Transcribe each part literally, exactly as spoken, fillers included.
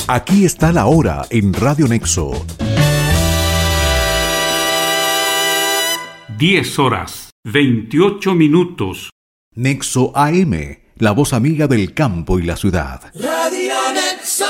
Aquí está la hora en Radio Nexo. diez horas, veintiocho minutos. Nexo A M, la voz amiga del campo y la ciudad. Radio Nexo.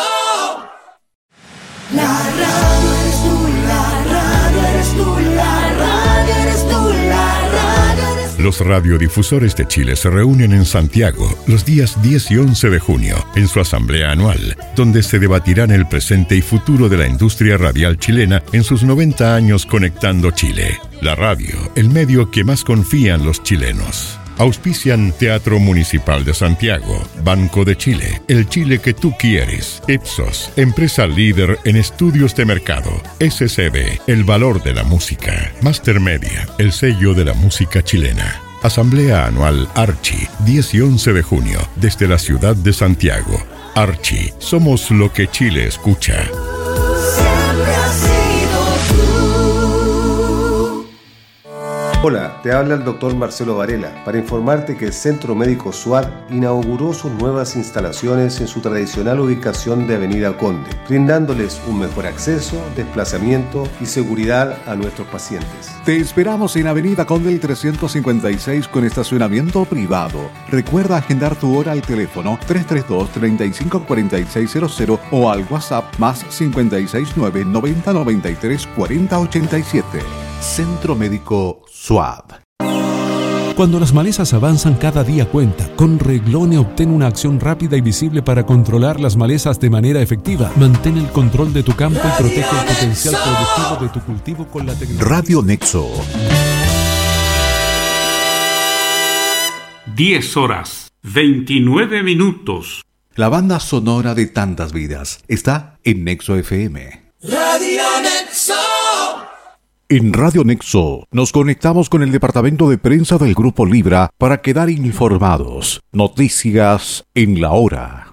La radio eres tú, la radio eres tú, la radio eres tú, la radio eres tú. Los radiodifusores de Chile se reúnen en Santiago los días diez y once de junio en su asamblea anual, donde se debatirán el presente y futuro de la industria radial chilena en sus noventa años conectando Chile. La radio, el medio que más confían los chilenos. Auspician Teatro Municipal de Santiago, Banco de Chile, el Chile que tú quieres, Ipsos, empresa líder en estudios de mercado, S C B, el valor de la música, Master Media, el sello de la música chilena. Asamblea Anual Archi, diez y once de junio, desde la ciudad de Santiago. Archi, somos lo que Chile escucha. Siempre has sido tú. Hola, te habla el doctor Marcelo Varela para informarte que el Centro Médico SUAD inauguró sus nuevas instalaciones en su tradicional ubicación de Avenida Conde, brindándoles un mejor acceso, desplazamiento y seguridad a nuestros pacientes. Te esperamos en Avenida Conde trescientos cincuenta y seis con estacionamiento privado. Recuerda agendar tu hora al teléfono tres tres dos, treinta y cinco, cuarenta y seis cero cero o al WhatsApp más cincuenta y seis nueve, noventa, noventa y tres, cuarenta, ochenta y siete. Centro Médico SUAD. Cuando las malezas avanzan, cada día cuenta. Con Reglone obtén una acción rápida y visible para controlar las malezas de manera efectiva. Mantén el control de tu campo y protege el potencial productivo de tu cultivo con la tecnología. Radio Nexo. diez horas, veintinueve minutos. La banda sonora de tantas vidas está en Nexo F M. Radio Nexo. En Radio Nexo nos conectamos con el departamento de prensa del Grupo Libra para quedar informados. Noticias en la hora.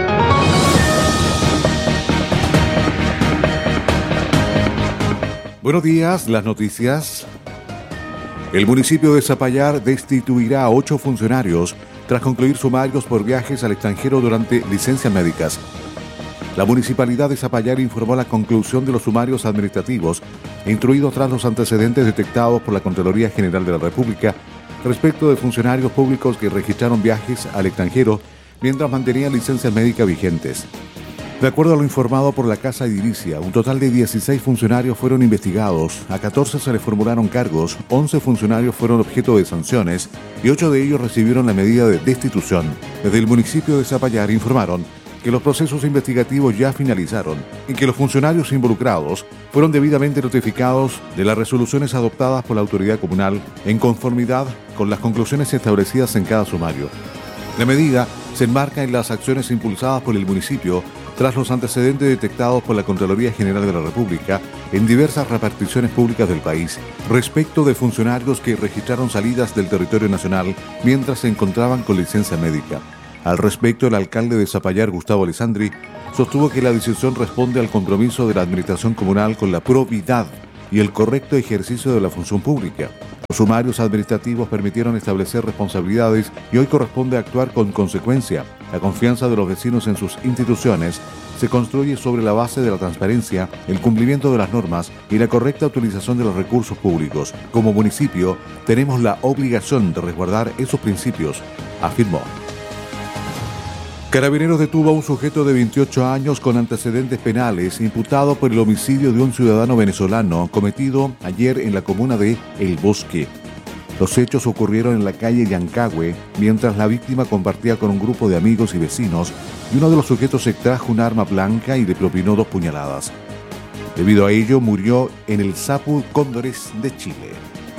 Buenos días, las noticias. El municipio de Zapallar destituirá a ocho funcionarios tras concluir sumarios por viajes al extranjero durante licencias médicas. La Municipalidad de Zapallar informó la conclusión de los sumarios administrativos instruidos tras los antecedentes detectados por la Contraloría General de la República respecto de funcionarios públicos que registraron viajes al extranjero mientras mantenían licencias médicas vigentes. De acuerdo a lo informado por la Casa Edilicia, un total de dieciséis funcionarios fueron investigados, a catorce se les formularon cargos, once funcionarios fueron objeto de sanciones y ocho de ellos recibieron la medida de destitución. Desde el municipio de Zapallar informaron que los procesos investigativos ya finalizaron y que los funcionarios involucrados fueron debidamente notificados de las resoluciones adoptadas por la autoridad comunal en conformidad con las conclusiones establecidas en cada sumario. La medida se enmarca en las acciones impulsadas por el municipio tras los antecedentes detectados por la Contraloría General de la República en diversas reparticiones públicas del país respecto de funcionarios que registraron salidas del territorio nacional mientras se encontraban con licencia médica. Al respecto, el alcalde de Zapallar, Gustavo Alessandri, sostuvo que la decisión responde al compromiso de la administración comunal con la probidad y el correcto ejercicio de la función pública. Los sumarios administrativos permitieron establecer responsabilidades y hoy corresponde actuar con consecuencia. La confianza de los vecinos en sus instituciones se construye sobre la base de la transparencia, el cumplimiento de las normas y la correcta utilización de los recursos públicos. Como municipio, tenemos la obligación de resguardar esos principios, afirmó. Carabineros detuvo a un sujeto de veintiocho años con antecedentes penales imputado por el homicidio de un ciudadano venezolano cometido ayer en la comuna de El Bosque. Los hechos ocurrieron en la calle Yancagüe mientras la víctima compartía con un grupo de amigos y vecinos y uno de los sujetos extrajo un arma blanca y le propinó dos puñaladas. Debido a ello murió en el Sapu Cóndores de Chile.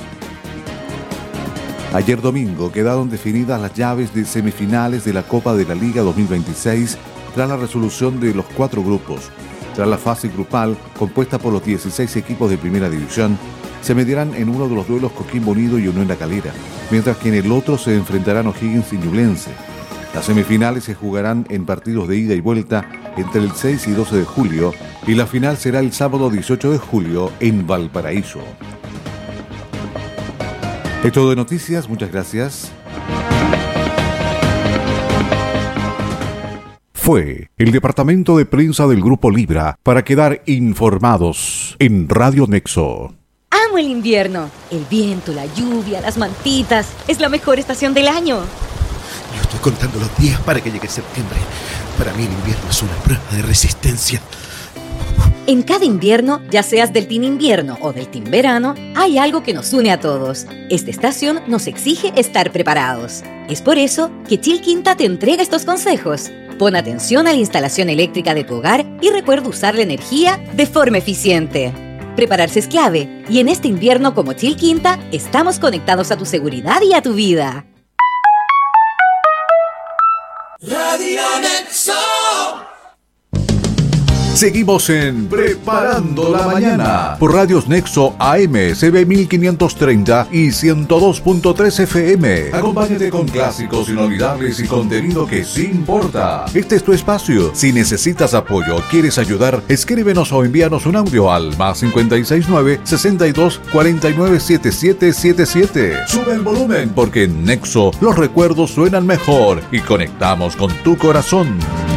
Ayer domingo quedaron definidas las llaves de semifinales de la Copa de la Liga dos mil veintiséis tras la resolución de los cuatro grupos. Tras la fase grupal, compuesta por los dieciséis equipos de primera división, se medirán en uno de los duelos Coquimbo Unido y Unión La Calera, mientras que en el otro se enfrentarán O'Higgins y Ñublense. Las semifinales se jugarán en partidos de ida y vuelta entre el seis y doce de julio y la final será el sábado dieciocho de julio en Valparaíso. Es todo de noticias, muchas gracias. Fue el departamento de prensa del Grupo Libra para quedar informados en Radio Nexo. Amo el invierno. El viento, la lluvia, las mantitas. Es la mejor estación del año. Yo estoy contando los días para que llegue septiembre. Para mí el invierno es una prueba de resistencia. En cada invierno, ya seas del team invierno o del team verano, hay algo que nos une a todos. Esta estación nos exige estar preparados. Es por eso que Chil Quinta te entrega estos consejos. Pon atención a la instalación eléctrica de tu hogar y recuerda usar la energía de forma eficiente. Prepararse es clave, y en este invierno como Chil Quinta, estamos conectados a tu seguridad y a tu vida. Radio Nexo. Seguimos en Preparando la Mañana por Radios Nexo A M, C B mil quinientos treinta y ciento dos punto tres F M. Acompáñate con clásicos inolvidables y contenido que sí importa. Este es tu espacio. Si necesitas apoyo o quieres ayudar, escríbenos o envíanos un audio al más cinco seis nueve, sesenta y dos, cuarenta y nueve, setenta y siete setenta y siete. Sube el volumen porque en Nexo los recuerdos suenan mejor y conectamos con tu corazón.